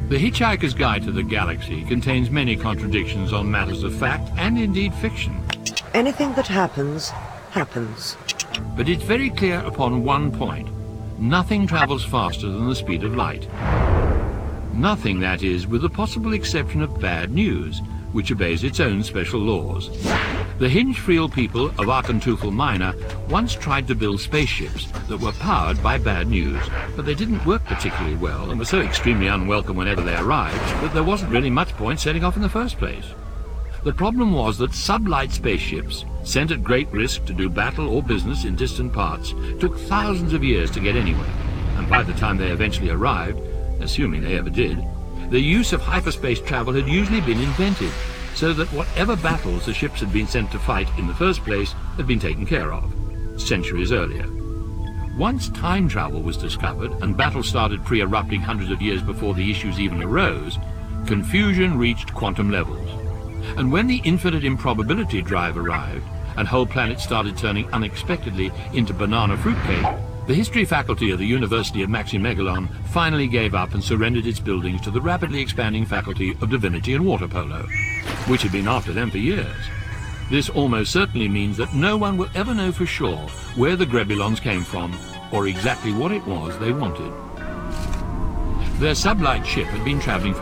The Hitchhiker's Guide to the Galaxy contains many contradictions on matters of fact and indeed fiction. Anything that happens, happens. But it's very clear upon one point. Nothing travels faster than the speed of light. Nothing, that is, with the possible exception of bad news, which obeys its own special laws. The Hinge-Freel people of Arkentuthel Minor once tried to build spaceships that were powered by bad news, but they didn't work particularly well and were so extremely unwelcome whenever they arrived that there wasn't really much point setting off in the first place. The problem was that sublight spaceships, sent at great risk to do battle or business in distant parts, took thousands of years to get anywhere, and by the time they eventually arrived, assuming they ever did, the use of hyperspace travel had usually been invented, so that whatever battles the ships had been sent to fight in the first place had been taken care of, centuries earlier. Once time travel was discovered and battles started pre-erupting hundreds of years before the issues even arose, confusion reached quantum levels. And when the infinite improbability drive arrived, and whole planets started turning unexpectedly into banana fruitcake, the history faculty of the University of Maximegalon finally gave up and surrendered its buildings to the rapidly expanding faculty of Divinity and Water Polo, which had been after them for years. This almost certainly means that no one will ever know for sure where the Grebulons came from or exactly what it was they wanted. Their sublight ship had been traveling